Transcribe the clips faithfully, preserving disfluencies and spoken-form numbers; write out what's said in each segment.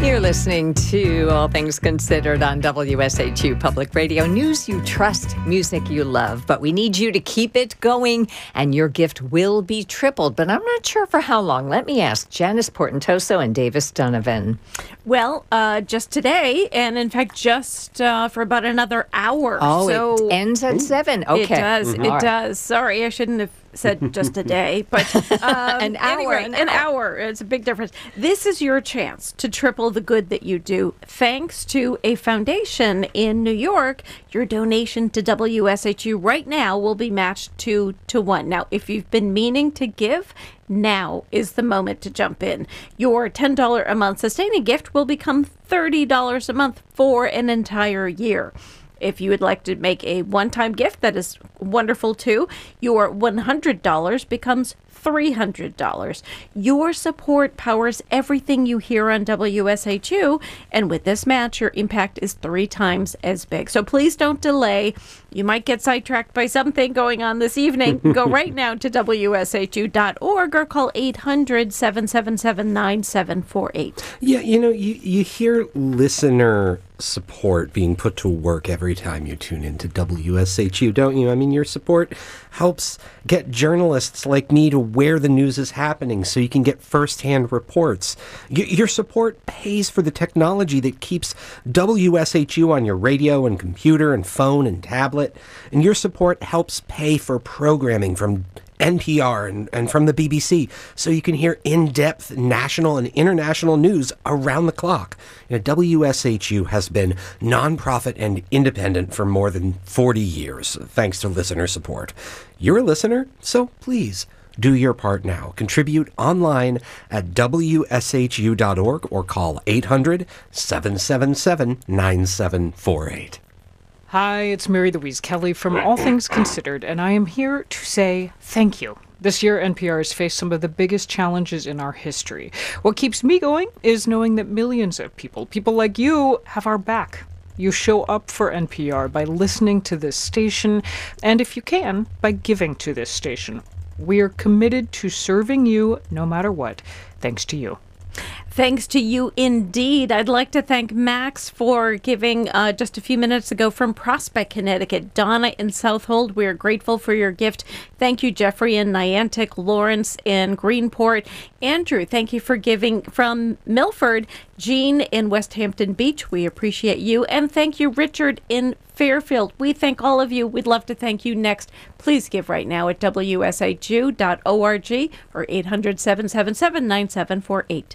You're listening to All Things Considered on W S H U Public Radio. News you trust, music you love. But we need you to keep it going, and your gift will be tripled. But I'm not sure for how long. Let me ask Janice Portentoso and Davis Donovan. Well, uh, just today, and in fact, just uh, for about another hour. Oh, so it ends at seven. Okay. It does. Mm-hmm. It All does. right. Sorry, I shouldn't have said just a day, but um, an hour. Anyway, an, an hour. hour. It's a big difference. This is your chance to triple the good that you do, thanks to a foundation in New York. Your donation to W S H U right now will be matched two to one. Now, if you've been meaning to give, now is the moment to jump in. Your ten dollars a month sustaining gift will become thirty dollars a month for an entire year. If you would like to make a one-time gift, that is wonderful too. Your one hundred dollars becomes three hundred dollars. Your support powers everything you hear on W S H U, and with this match, your impact is three times as big. So please don't delay. You might get sidetracked by something going on this evening. Go right now to W S H U dot org or call eight hundred, seven seven seven, nine seven four eight. Yeah, you know, you, you hear listener support being put to work every time you tune into W S H U, don't you? I mean, your support helps get journalists like me to where the news is happening so you can get firsthand reports. Y- your support pays for the technology that keeps W S H U on your radio and computer and phone and tablet. And your support helps pay for programming from N P R and, and from the B B C, so you can hear in-depth national and international news around the clock. You know, W S H U has been nonprofit and independent for more than forty years, thanks to listener support. You're a listener, so please do your part now. Contribute online at W S H U dot org or call eight hundred, seven seven seven, nine seven four eight. Hi, it's Mary Louise Kelly from All Things Considered, and I am here to say thank you. This year, N P R has faced some of the biggest challenges in our history. What keeps me going is knowing that millions of people, people like you, have our back. You show up for N P R by listening to this station, and if you can, by giving to this station. We are committed to serving you no matter what, thanks to you. Thanks to you indeed. I'd like to thank Max for giving uh, just a few minutes ago from Prospect, Connecticut. Donna in Southold, we are grateful for your gift. Thank you, Jeffrey in Niantic, Lawrence in Greenport. Andrew, thank you for giving from Milford. Jean in West Hampton Beach, we appreciate you. And thank you, Richard in Fairfield. We thank all of you. We'd love to thank you next. Please give right now at W S H U dot org or eight hundred, seven seven seven, nine seven four eight.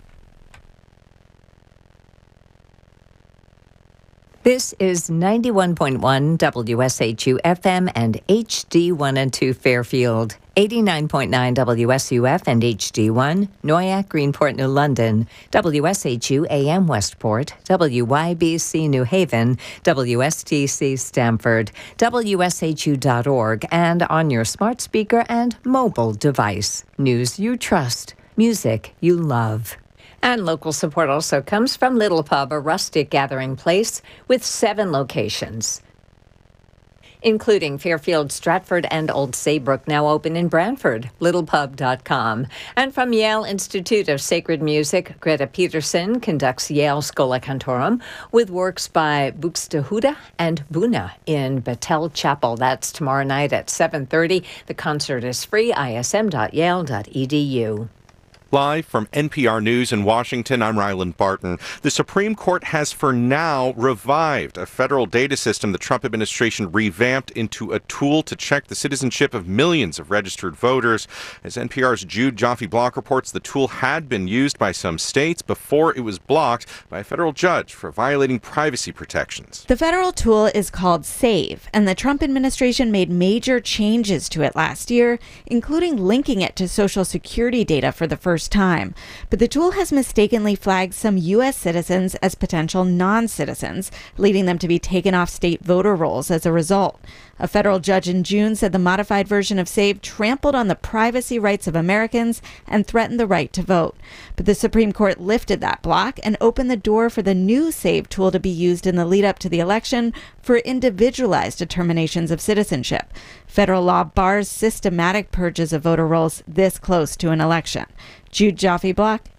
This is ninety-one point one W S H U F M and H D one and two Fairfield, eighty-nine point nine W S U F and H D one, Noyak, Greenport, New London, W S H U A M Westport, W Y B C New Haven, W S T C Stamford, W S H U dot org, and on your smart speaker and mobile device. News you trust, music you love. And local support also comes from Little Pub, a rustic gathering place with seven locations, including Fairfield, Stratford, and Old Saybrook, now open in Brantford, little pub dot com. And from Yale Institute of Sacred Music, Greta Peterson conducts Yale Schola Cantorum with works by Buxtehude and Buna in Battelle Chapel. That's tomorrow night at seven thirty. The concert is free, I S M dot yale dot e d u. Live from N P R News in Washington, I'm Ryland Barton. The Supreme Court has for now revived a federal data system the Trump administration revamped into a tool to check the citizenship of millions of registered voters. As N P R's Jude Joffe-Block reports, the tool had been used by some states before it was blocked by a federal judge for violating privacy protections. The federal tool is called SAVE, and the Trump administration made major changes to it last year, including linking it to Social Security data for the first time. But the tool has mistakenly flagged some U S citizens as potential non-citizens, leading them to be taken off state voter rolls as a result. A federal judge in June said the modified version of SAVE trampled on the privacy rights of Americans and threatened the right to vote. But the Supreme Court lifted that block and opened the door for the new SAVE tool to be used in the lead up to the election for individualized determinations of citizenship. Federal law bars systematic purges of voter rolls this close to an election. Jude Joffe-Block,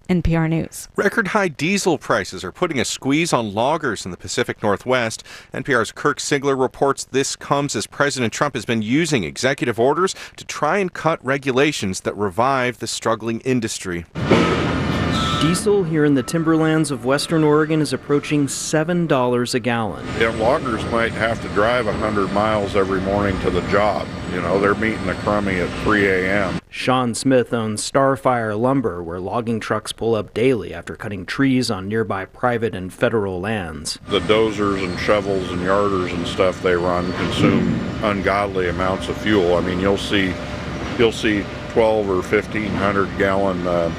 N P R News. Record high diesel prices are putting a squeeze on loggers in the Pacific Northwest. N P R's Kirk Sigler reports this comes as President Trump has been using executive orders to try and cut regulations that revive the struggling industry. Diesel here in the timberlands of western Oregon is approaching seven dollars a gallon. Yeah, loggers might have to drive one hundred miles every morning to the job. You know, they're meeting the crummy at three a.m. Sean Smith owns Starfire Lumber, where logging trucks pull up daily after cutting trees on nearby private and federal lands. The dozers and shovels and yarders and stuff they run consume ungodly amounts of fuel. I mean, you'll see, you'll see twelve or fifteen hundred gallon uh,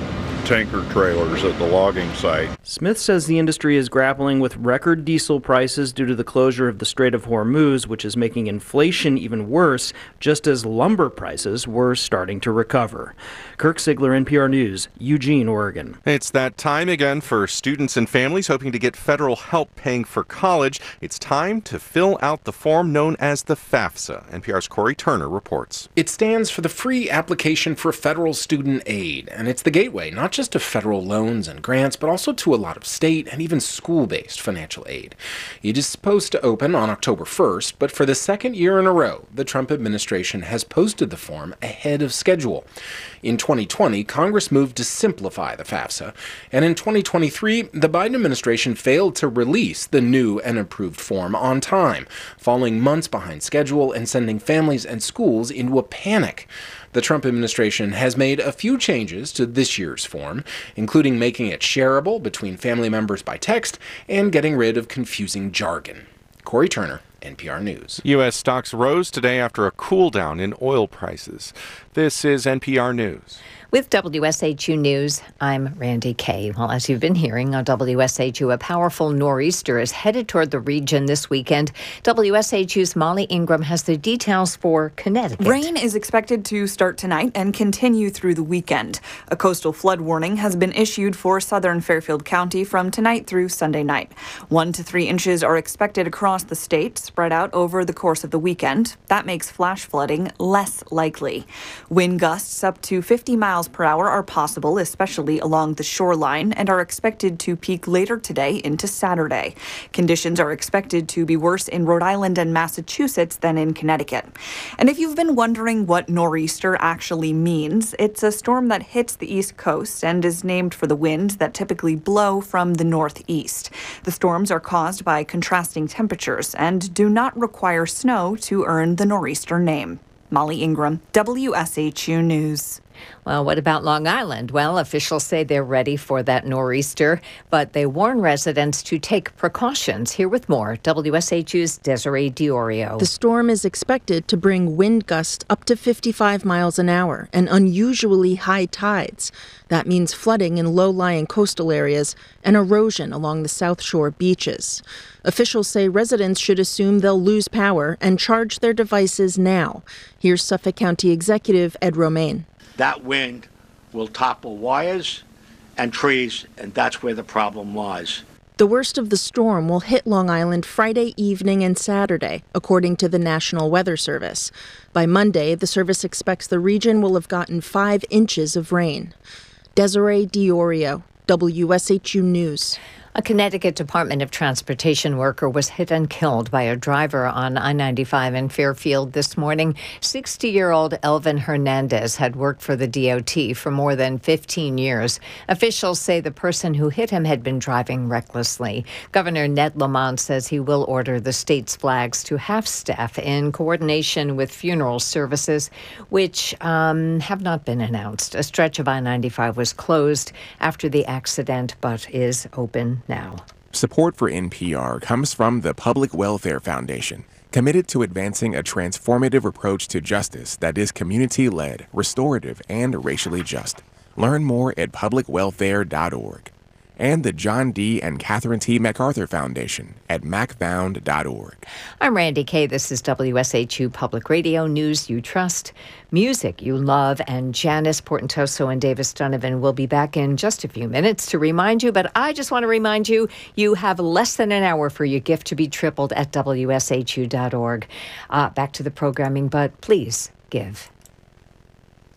tanker trailers at the logging site. Smith says the industry is grappling with record diesel prices due to the closure of the Strait of Hormuz, which is making inflation even worse, just as lumber prices were starting to recover. Kirk Sigler, N P R News, Eugene, Oregon. It's that time again for students and families hoping to get federal help paying for college. It's time to fill out the form known as the FAFSA. N P R's Corey Turner reports. It stands for the Free Application for Federal Student Aid, and it's the gateway not just to federal loans and grants, but also to a lot of state and even school-based financial aid. It is supposed to open on October first, but for the second year in a row, the Trump administration has posted the form ahead of schedule. In twenty twenty, Congress moved to simplify the FAFSA, and in twenty twenty-three, the Biden administration failed to release the new and improved form on time, falling months behind schedule and sending families and schools into a panic. The Trump administration has made a few changes to this year's form, including making it shareable between family members by text and getting rid of confusing jargon. Corey Turner, N P R News. U S stocks rose today after a cool down in oil prices. This is N P R News. With W S H U News, I'm Randy Kay. Well, as you've been hearing on W S H U, a powerful nor'easter is headed toward the region this weekend. W S H U's Molly Ingram has the details for Connecticut. Rain is expected to start tonight and continue through the weekend. A coastal flood warning has been issued for southern Fairfield County from tonight through Sunday night. One to three inches are expected across the state, spread out over the course of the weekend. That makes flash flooding less likely. Wind gusts up to fifty miles per hour are possible, especially along the shoreline, and are expected to peak later today into Saturday. Conditions are expected to be worse in Rhode Island and Massachusetts than in Connecticut. And if you've been wondering what nor'easter actually means, it's a storm that hits the East Coast and is named for the winds that typically blow from the northeast. The storms are caused by contrasting temperatures and do not require snow to earn the nor'easter name. Molly Ingram, W S H U News. Well, what about Long Island? Well, officials say they're ready for that nor'easter, but they warn residents to take precautions. Here with more, W S H U's Desiree Diorio. The storm is expected to bring wind gusts up to fifty-five miles an hour and unusually high tides. That means flooding in low-lying coastal areas and erosion along the South Shore beaches. Officials say residents should assume they'll lose power and charge their devices now. Here's Suffolk County Executive Ed Romaine. That wind will topple wires and trees, and that's where the problem lies. The worst of the storm will hit Long Island Friday evening and Saturday, according to the National Weather Service. By Monday, the service expects the region will have gotten five inches of rain. Desiree Diorio, W S H U News. A Connecticut Department of Transportation worker was hit and killed by a driver on I ninety-five in Fairfield this morning. sixty-year-old Elvin Hernandez had worked for the D O T for more than fifteen years. Officials say the person who hit him had been driving recklessly. Governor Ned Lamont says he will order the state's flags to half-staff in coordination with funeral services, which um, have not been announced. A stretch of I ninety-five was closed after the accident, but is open now. Support for N P R comes from the Public Welfare Foundation, committed to advancing a transformative approach to justice that is community-led, restorative, and racially just. Learn more at public welfare dot org. And the John D. and Catherine T. MacArthur Foundation at mac found dot org. I'm Randy Kay. This is W S H U Public Radio News you trust, music you love, and Janice Portentoso and Davis Donovan will be back in just a few minutes to remind you, but I just want to remind you, you have less than an hour for your gift to be tripled at W S H U dot org. Uh, back to the programming, but please give.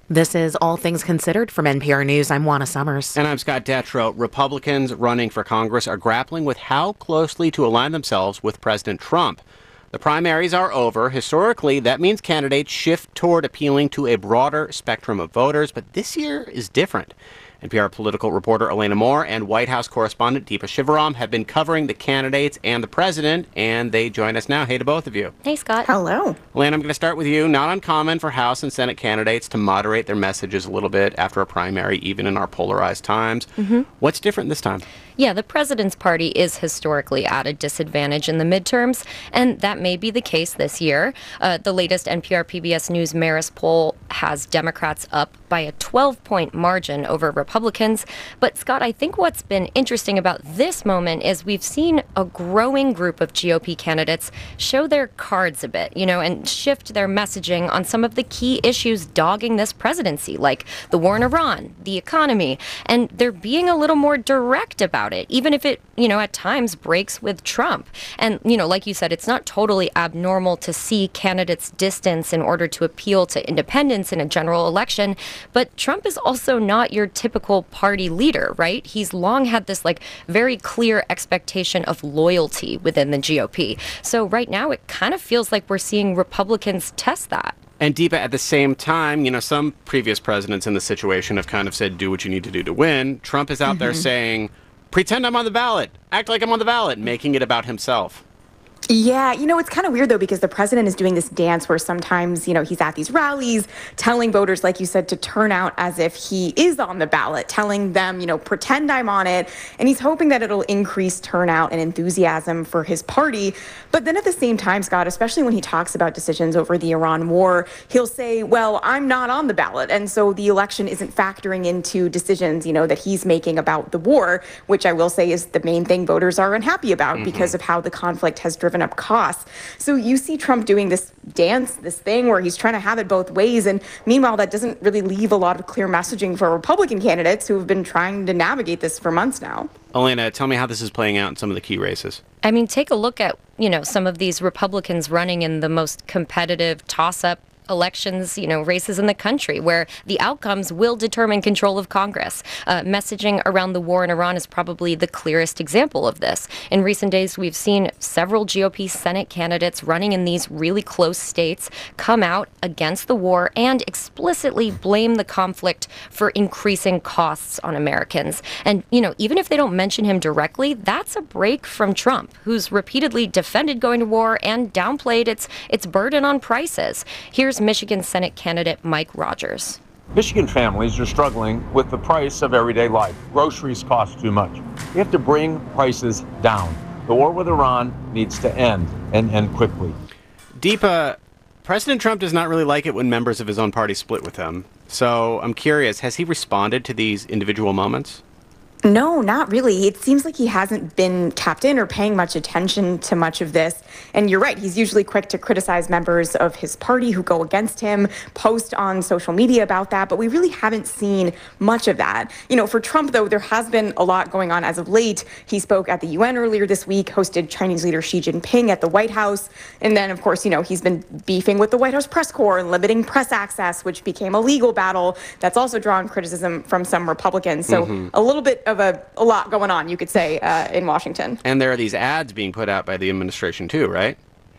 This is All Things Considered from N P R News. I'm Juana Summers. And I'm Scott Detrow. Republicans running for Congress are grappling with how closely to align themselves with President Trump. The primaries are over. Historically, that means candidates shift toward appealing to a broader spectrum of voters, but this year is different. N P R political reporter Elena Moore and White House correspondent Deepa Shivaram have been covering the candidates and the president, and they join us now. Hey to both of you. Hey, Scott. Hello. Elena, I'm going to start with you. Not uncommon for House and Senate candidates to moderate their messages a little bit after a primary, even in our polarized times. Mm-hmm. What's different this time? Yeah, the president's party is historically at a disadvantage in the midterms, and that may be the case this year. Uh, the latest N P R P B S News Marist poll has Democrats up by a twelve-point margin over Republicans. But, Scott, I think what's been interesting about this moment is we've seen a growing group of G O P candidates show their cards a bit, you know, and shift their messaging on some of the key issues dogging this presidency, like the war in Iran, the economy, and they're being a little more direct about it, even if it, you know, at times breaks with Trump. And, you know, like you said, it's not totally abnormal to see candidates distance in order to appeal to independents in a general election. But Trump is also not your typical party leader, right? He's long had this, like, very clear expectation of loyalty within the G O P. So right now, it kind of feels like we're seeing Republicans test that. And Deepa, at the same time, you know, some previous presidents in the situation have kind of said, do what you need to do to win. Trump is out mm-hmm. there saying, pretend I'm on the ballot, act like I'm on the ballot, making it about himself. Yeah, you know, it's kind of weird, though, because the president is doing this dance where sometimes, you know, he's at these rallies telling voters, like you said, to turn out as if he is on the ballot, telling them, you know, pretend I'm on it. And he's hoping that it'll increase turnout and enthusiasm for his party. But then at the same time, Scott, especially when he talks about decisions over the Iran war, he'll say, well, I'm not on the ballot. And so the election isn't factoring into decisions, you know, that he's making about the war, which I will say is the main thing voters are unhappy about mm-hmm. because of how the conflict has driven up costs. So you see Trump doing this dance, this thing where he's trying to have it both ways. And meanwhile, that doesn't really leave a lot of clear messaging for Republican candidates who have been trying to navigate this for months now. Elena, tell me how this is playing out in some of the key races. I mean, take a look at, you know, some of these Republicans running in the most competitive toss-up elections, you know, races in the country where the outcomes will determine control of Congress. Uh, messaging around the war in Iran is probably the clearest example of this. In recent days, we've seen several G O P Senate candidates running in these really close states come out against the war and explicitly blame the conflict for increasing costs on Americans. And, you know, even if they don't mention him directly, that's a break from Trump, who's repeatedly defended going to war and downplayed its its burden on prices. Here's Michigan Senate candidate Mike Rogers. Michigan families are struggling with the price of everyday life. Groceries cost too much. We have to bring prices down. The war with Iran needs to end, and end quickly. Deepa, President Trump does not really like it when members of his own party split with him. So I'm curious, has he responded to these individual moments? No, not really. It seems like he hasn't been tapped in or paying much attention to much of this. And you're right, he's usually quick to criticize members of his party who go against him, post on social media about that, but we really haven't seen much of that. You know, for Trump, though, there has been a lot going on as of late. He spoke at the U N earlier this week, hosted Chinese leader Xi Jinping at the White House. And then, of course, you know, he's been beefing with the White House press corps and limiting press access, which became a legal battle that's also drawn criticism from some Republicans. So mm-hmm. a little bit of a, a lot going on, you could say, uh, in Washington. And there are these ads being put out by the administration too, right?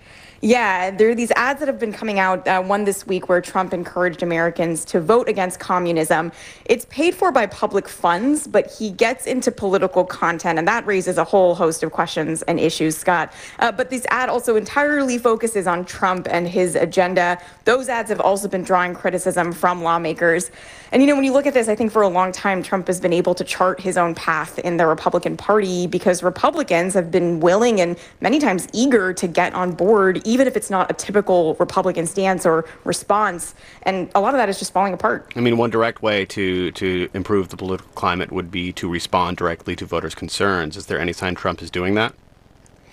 Yeah, there are these ads that have been coming out, uh, one this week where Trump encouraged Americans to vote against communism. It's paid for by public funds, but he gets into political content, and that raises a whole host of questions and issues, Scott. Uh, but this ad also entirely focuses on Trump and his agenda. Those ads have also been drawing criticism from lawmakers. And, you know, when you look at this, I think for a long time, Trump has been able to chart his own path in the Republican Party because Republicans have been willing and many times eager to get on board, even if it's not a typical Republican stance or response. And a lot of that is just falling apart. I mean, one direct way to, to improve the political climate would be to respond directly to voters' concerns. Is there any sign Trump is doing that?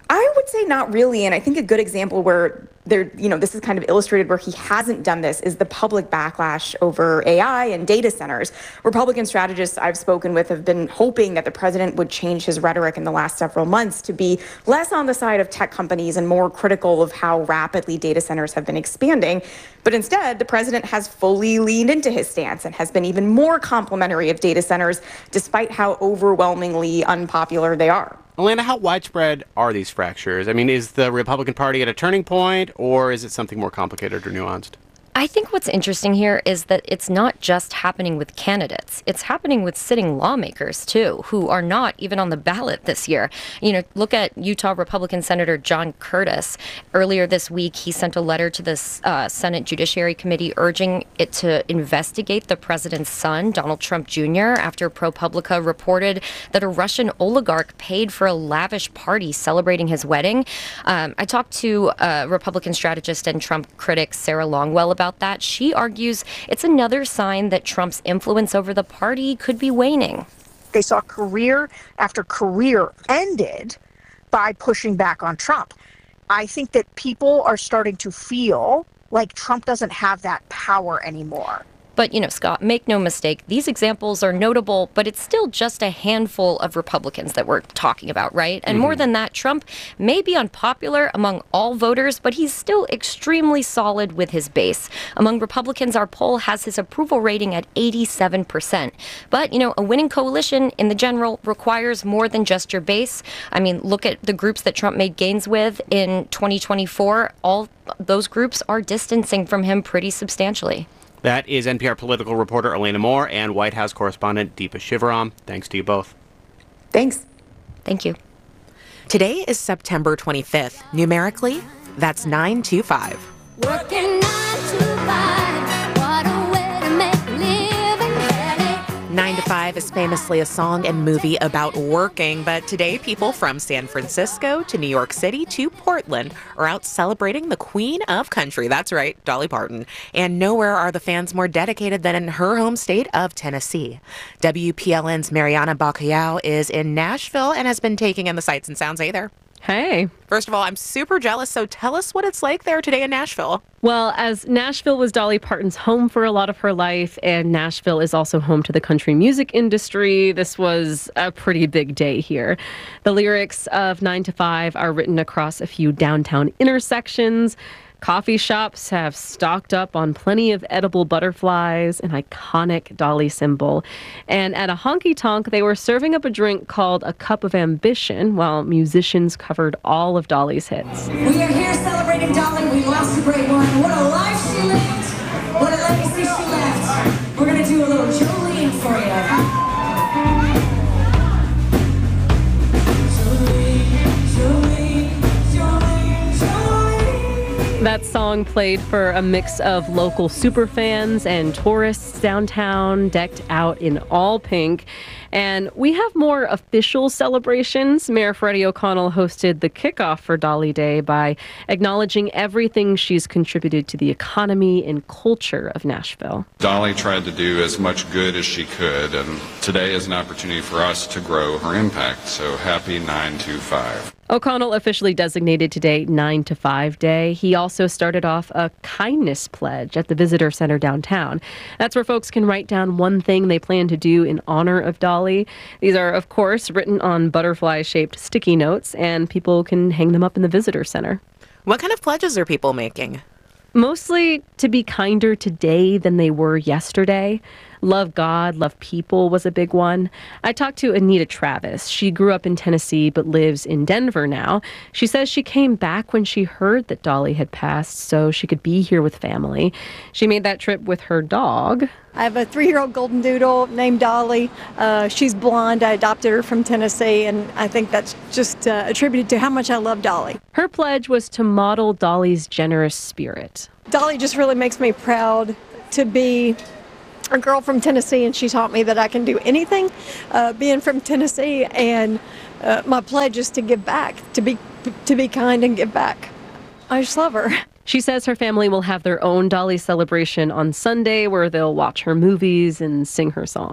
I would say not really. And I think a good example where there, you know, this is kind of illustrated where he hasn't done this is the public backlash over A I and data centers. Republican strategists I've spoken with have been hoping that the president would change his rhetoric in the last several months to be less on the side of tech companies and more critical of how rapidly data centers have been expanding. But instead, the president has fully leaned into his stance and has been even more complimentary of data centers, despite how overwhelmingly unpopular they are. Elena, how widespread are these fractures? I mean, is the Republican Party at a turning point, or is it something more complicated or nuanced? I think what's interesting here is that it's not just happening with candidates. It's happening with sitting lawmakers, too, who are not even on the ballot this year. You know, look at Utah Republican Senator John Curtis. Earlier this week, he sent a letter to the uh, Senate Judiciary Committee urging it to investigate the president's son, Donald Trump Junior, after ProPublica reported that a Russian oligarch paid for a lavish party celebrating his wedding. Um, I talked to uh, Republican strategist and Trump critic Sarah Longwell about About that. She argues it's another sign that Trump's influence over the party could be waning. They saw career after career ended by pushing back on Trump. I think that people are starting to feel like Trump doesn't have that power anymore. But, you know, Scott, make no mistake, these examples are notable, but it's still just a handful of Republicans that we're talking about, right? And mm-hmm. more than that, Trump may be unpopular among all voters, but he's still extremely solid with his base. Among Republicans, our poll has his approval rating at eighty-seven percent. But, you know, a winning coalition in the general requires more than just your base. I mean, look at the groups that Trump made gains with in twenty twenty-four. All those groups are distancing from him pretty substantially. That is N P R political reporter Elena Moore and White House correspondent Deepa Shivaram. Thanks to you both. Thanks. Thank you. Today is September twenty-fifth. Numerically, that's nine two five. Working nine to five. What a way to make a living. nine to five is famously a song and movie about working, but today people from San Francisco to New York City to Portland are out celebrating the Queen of Country. That's right, Dolly Parton. And nowhere are the fans more dedicated than in her home state of Tennessee. W P L N's Mariana Bacallao is in Nashville and has been taking in the sights and sounds. Hey there. Hey. First of all, I'm super jealous, so tell us what it's like there today in Nashville. Well, as Nashville was Dolly Parton's home for a lot of her life, and Nashville is also home to the country music industry, this was a pretty big day here. The lyrics of nine to five are written across a few downtown intersections. Coffee shops have stocked up on plenty of edible butterflies, an iconic Dolly symbol. And at a honky-tonk, they were serving up a drink called a Cup of Ambition, while musicians covered all of Dolly's hits. We are here celebrating Dolly. We lost a great one. What a life she lived. What a legacy she left. We're going to do a little Jolene for you. That song played for a mix of local superfans and tourists downtown, decked out in all pink. And we have more official celebrations. Mayor Freddie O'Connell hosted the kickoff for Dolly Day by acknowledging everything she's contributed to the economy and culture of Nashville. Dolly tried to do as much good as she could, and today is an opportunity for us to grow her impact. So happy nine two five. O'Connell officially designated today nine to five Day. He also started off a kindness pledge at the Visitor Center downtown. That's where folks can write down one thing they plan to do in honor of Dolly. These are, of course, written on butterfly-shaped sticky notes, and people can hang them up in the Visitor Center. What kind of pledges are people making? Mostly to be kinder today than they were yesterday. Love God, love people was a big one. I talked to Anita Travis. She grew up in Tennessee but lives in Denver now. She says she came back when she heard that Dolly had passed so she could be here with family. She made that trip with her dog. I have a three-year-old golden doodle named Dolly. Uh, she's blonde. I adopted her from Tennessee, and I think that's just uh, attributed to how much I love Dolly. Her pledge was to model Dolly's generous spirit. Dolly just really makes me proud to be a girl from Tennessee, and she taught me that I can do anything uh, being from Tennessee, and uh, my pledge is to give back, to be to be kind and give back. I just love her. She says her family will have their own Dolly celebration on Sunday where they'll watch her movies and sing her songs.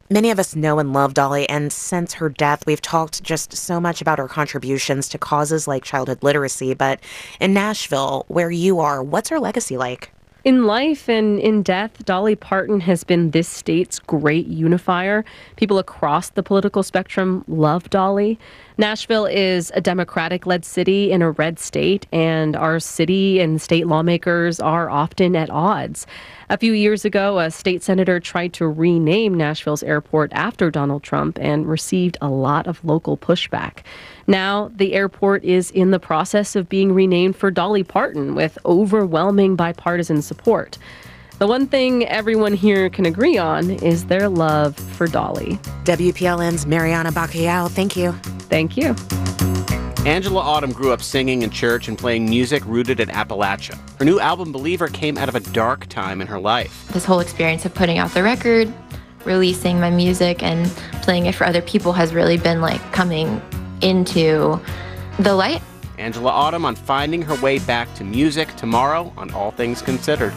Many of us know and love Dolly, and since her death, we've talked just so much about her contributions to causes like childhood literacy. But in Nashville, where you are, what's her legacy like? In life and in death, Dolly Parton has been this state's great unifier. People across the political spectrum love Dolly. Nashville is a Democratic-led city in a red state, and our city and state lawmakers are often at odds. A few years ago, a state senator tried to rename Nashville's airport after Donald Trump and received a lot of local pushback. Now, the airport is in the process of being renamed for Dolly Parton with overwhelming bipartisan support. The one thing everyone here can agree on is their love for Dolly. W P L N's Mariana Bacallao, thank you. Thank you. Angela Autumn grew up singing in church and playing music rooted in Appalachia. Her new album, Believer, came out of a dark time in her life. This whole experience of putting out the record, releasing my music, and playing it for other people has really been like coming into the light. Angela Autumn on finding her way back to music tomorrow on All Things Considered.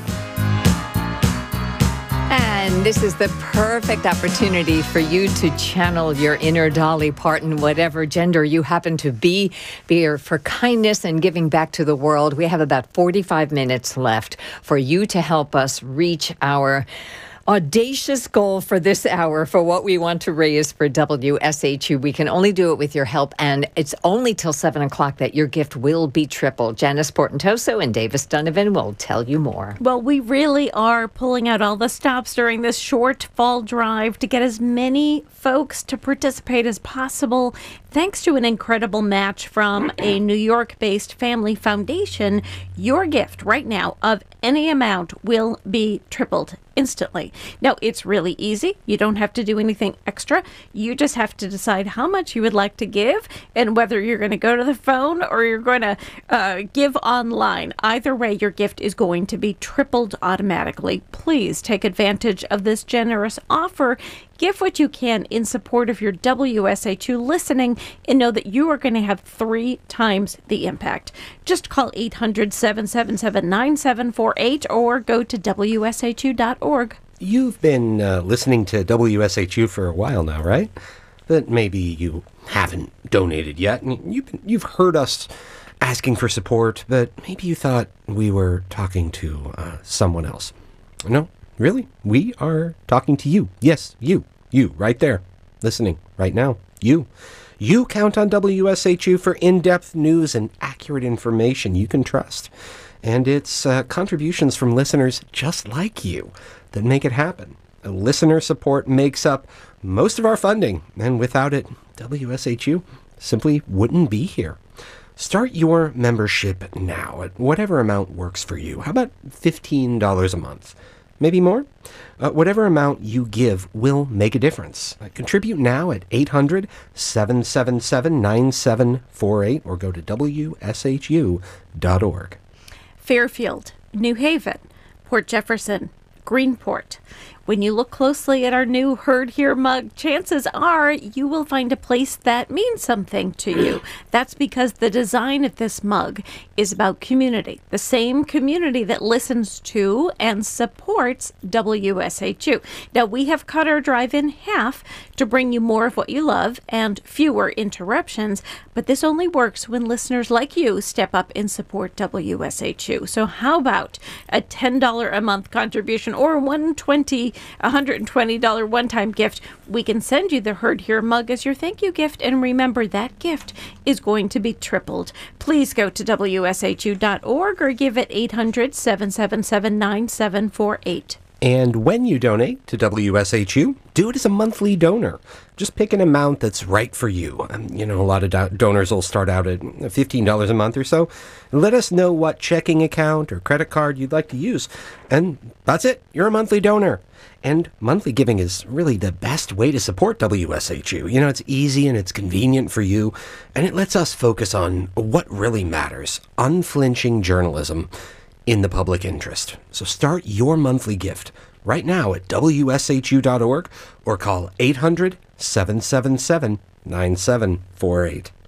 And this is the perfect opportunity for you to channel your inner Dolly Parton, whatever gender you happen to be, be here for kindness and giving back to the world. We have about forty-five minutes left for you to help us reach our audacious goal for this hour for what we want to raise for W S H U. We can only do it with your help, and it's only till seven o'clock that your gift will be tripled. Janice Portentoso and Davis Donovan will tell you more. Well, we really are pulling out all the stops during this short fall drive to get as many folks to participate as possible. Thanks to an incredible match from a New York-based family foundation, your gift right now of any amount will be tripled instantly. Now, it's really easy. You don't have to do anything extra. You just have to decide how much you would like to give and whether you're going to go to the phone or you're going to uh, give online. Either way, your gift is going to be tripled automatically. Please take advantage of this generous offer. Give what you can in support of your W S H U listening and know that you are going to have three times the impact. Just call eight hundred, seven seven seven, nine seven four eight or go to W S H U dot org. You've been uh, listening to W S H U for a while now, right? But maybe you haven't donated yet. You've, been, you've heard us asking for support, but maybe you thought we were talking to uh, someone else. No, really? We are talking to you. Yes, you. You, right there, listening right now. You. You count on W S H U for in-depth news and accurate information you can trust. And it's uh, contributions from listeners just like you that make it happen. Listener support makes up most of our funding, and without it, W S H U simply wouldn't be here. Start your membership now at whatever amount works for you. How about fifteen dollars a month? Maybe more? Uh, whatever amount you give will make a difference. Uh, contribute now at eight hundred, seven seven seven, nine seven four eight or go to W S H U dot org. Fairfield, New Haven, Port Jefferson, Greenport. When you look closely at our new Heard Here mug, chances are you will find a place that means something to you. That's because the design of this mug is about community, the same community that listens to and supports W S H U. Now, we have cut our drive in half to bring you more of what you love and fewer interruptions, but this only works when listeners like you step up and support W S H U. So how about a ten dollars a month contribution or one hundred twenty dollars one hundred twenty dollars one-time gift? We can send you the Heard Here mug as your thank you gift, and remember that gift is going to be tripled. Please go to W S H U dot org or give it eight hundred, seven seven seven, nine seven four eight. And when you donate to W S H U, do it as a monthly donor. Just pick an amount that's right for you. Um, you know, a lot of do- donors will start out at fifteen dollars a month or so. Let us know what checking account or credit card you'd like to use. And that's it. You're a monthly donor. And monthly giving is really the best way to support W S H U. You know, it's easy and it's convenient for you. And it lets us focus on what really matters. Unflinching journalism in the public interest. So start your monthly gift right now at W S H U dot org or call eight hundred, seven seven seven, nine seven four eight.